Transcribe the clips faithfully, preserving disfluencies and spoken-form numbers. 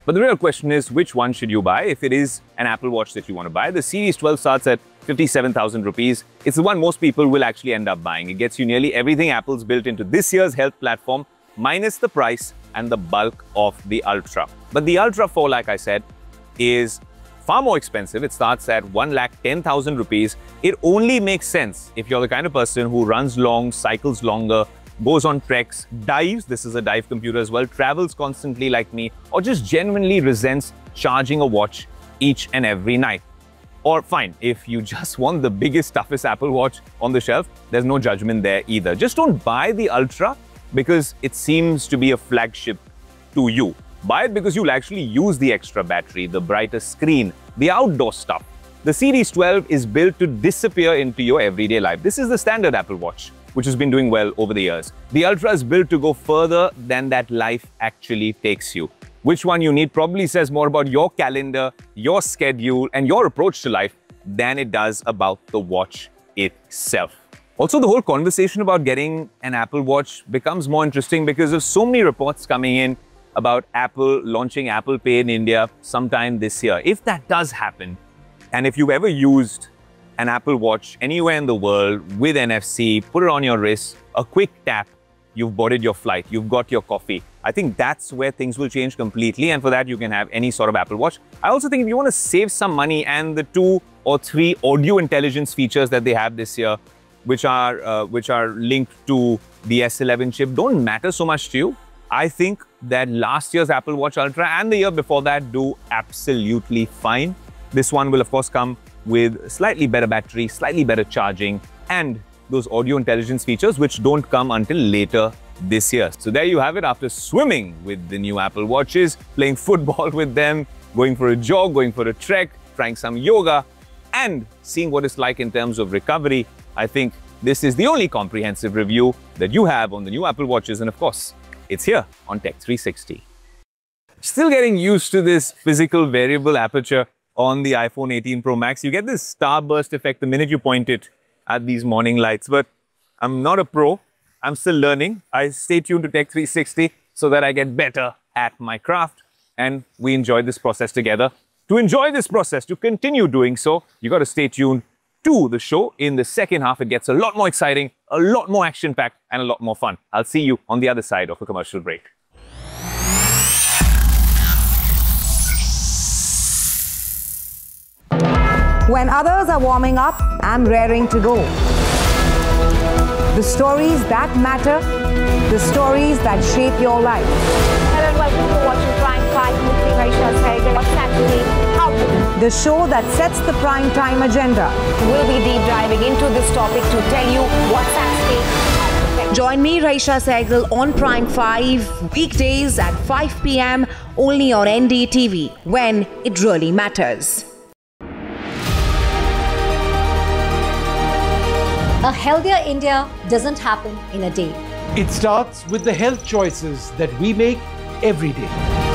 But the real question is, which one should you buy if it is an Apple Watch that you want to buy? The Series twelve starts at fifty-seven thousand rupees. It's the one most people will actually end up buying. It gets you nearly everything Apple's built into this year's health platform, minus the price and the bulk of the Ultra. But the Ultra four, like I said, is far more expensive. It starts at one lakh ten thousand rupees. It only makes sense if you're the kind of person who runs long, cycles longer, goes on treks, dives, this is a dive computer as well, travels constantly like me, or just genuinely resents charging a watch each and every night. Or fine, if you just want the biggest, toughest Apple Watch on the shelf, there's no judgment there either. Just don't buy the Ultra because it seems to be a flagship to you. Buy it because you'll actually use the extra battery, the brighter screen, the outdoor stuff. The Series twelve is built to disappear into your everyday life. This is the standard Apple Watch, which has been doing well over the years. The Ultra is built to go further than that life actually takes you. Which one you need probably says more about your calendar, your schedule, and your approach to life than it does about the watch itself. Also, the whole conversation about getting an Apple Watch becomes more interesting because of so many reports coming in about Apple launching Apple Pay in India sometime this year. If that does happen, and if you've ever used an Apple Watch anywhere in the world with N F C, put it on your wrist, a quick tap, you've boarded your flight, you've got your coffee. I think that's where things will change completely, and for that you can have any sort of Apple Watch. I also think if you want to save some money, and the two or three audio intelligence features that they have this year, which are uh, which are linked to the S eleven chip, don't matter so much to you. I think that last year's Apple Watch Ultra and the year before that do absolutely fine. This one will of course come with slightly better battery, slightly better charging, and those audio intelligence features which don't come until later this year. So there you have it. After swimming with the new Apple Watches, playing football with them, going for a jog, going for a trek, trying some yoga, and seeing what it's like in terms of recovery, I think this is the only comprehensive review that you have on the new Apple Watches, and of course, it's here on Tech three sixty. Still getting used to this physical variable aperture on the iPhone eighteen Pro Max. You get this starburst effect the minute you point it at these morning lights, but I'm not a pro. I'm still learning. I stay tuned to Tech three sixty so that I get better at my craft, and we enjoy this process together. To enjoy this process, to continue doing so, you got to stay tuned to the show. In the second half, it gets a lot more exciting, a lot more action-packed, and a lot more fun. I'll see you on the other side of a commercial break. When others are warming up, I'm raring to go. The stories that matter, the stories that shape your life. Hello and welcome to watching Prime five with me, Raisha Sehgal. What's actually happening? The show that sets the prime time agenda. We'll be deep diving into this topic to tell you what's at stake. Join me, Raisha Sehgal, on Prime five, weekdays at five p m only on N D T V, when it really matters. A healthier India doesn't happen in a day. It starts with the health choices that we make every day.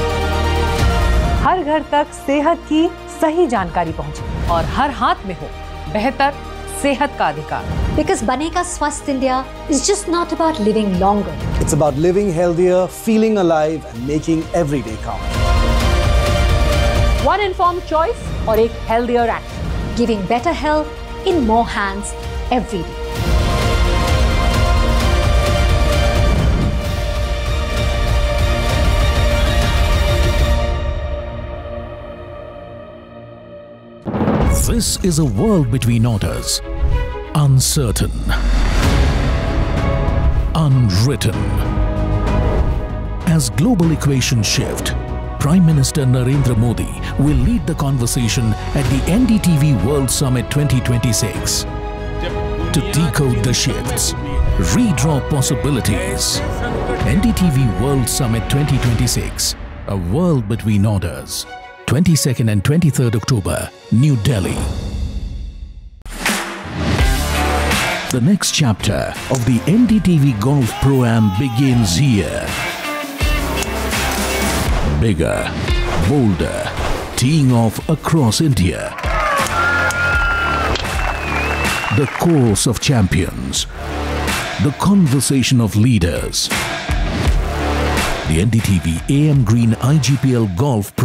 हर घर तक सेहत की सही जानकारी पहुंचे और हर हाथ में हो बेहतर सेहत का अधिकार. Because बनेगा स्वस्थ India is just not about living longer. It's about living healthier, feeling alive, and making every day count. One informed choice और एक healthier action. Giving better health in more hands every day. This is a world between orders, uncertain, unwritten. As global equations shift, Prime Minister Narendra Modi will lead the conversation at the N D T V World Summit twenty twenty-six. To decode the shifts, redraw possibilities. N D T V World Summit twenty twenty-six, a world between orders. twenty-second and twenty-third October, New Delhi. The next chapter of the N D T V Golf Pro-Am begins here. Bigger, bolder, teeing off across India. The course of champions. The conversation of leaders. The N D T V A M Green I G P L Golf